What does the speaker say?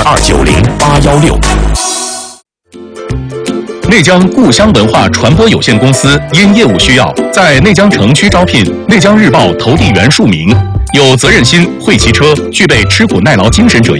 290-816。内江故乡文化传播有限公司因业务需要，在内江城区招聘内江日报投递员数名，有责任心、会骑车、具备吃苦耐劳精神者